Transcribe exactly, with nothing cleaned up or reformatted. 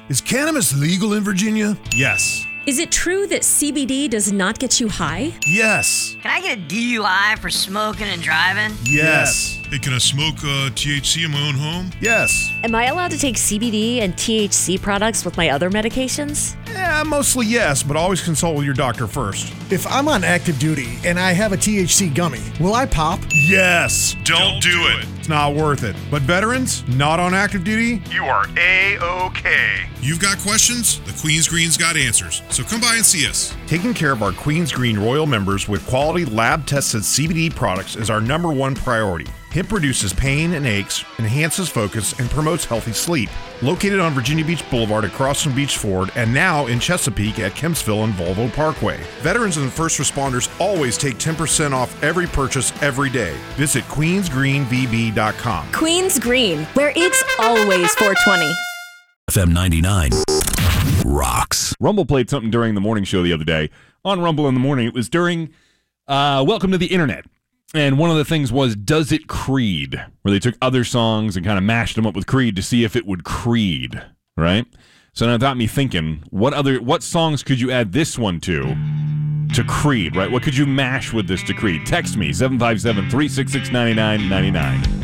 Is cannabis legal in Virginia? Yes. Is it true that C B D does not get you high? Yes. Can I get a D U I for smoking and driving? Yes. Hey, can I smoke uh, T H C in my own home? Yes. Am I allowed to take C B D and T H C products with my other medications? Yeah, mostly yes, but always consult with your doctor first. If I'm on active duty and I have a T H C gummy, will I pop? Yes. Don't do it. It's not worth it. But veterans, not on active duty, you are A-OK. You've got questions? The Queen's Green's got answers. So come by and see us. Taking care of our Queen's Green Royal members with quality lab-tested C B D products is our number one priority. Hemp reduces pain and aches, enhances focus, and promotes healthy sleep. Located on Virginia Beach Boulevard at Crosson Beach Ford, and now in Chesapeake at Kempsville and Volvo Parkway. Veterans and first responders always take ten percent off every purchase every day. Visit queens green v b dot com. Queen's Green, where it's always four twenty. F M ninety-nine rocks. Rumble played something during the morning show the other day on Rumble in the Morning. It was during uh, Welcome to the Internet. And one of the things was, Does It Creed? Where they took other songs and kind of mashed them up with Creed to see if it would Creed, right? So that got me thinking, what other what songs could you add this one to, to Creed, right? What could you mash with this to Creed? Text me, seven five seven, three six six, nine nine nine nine.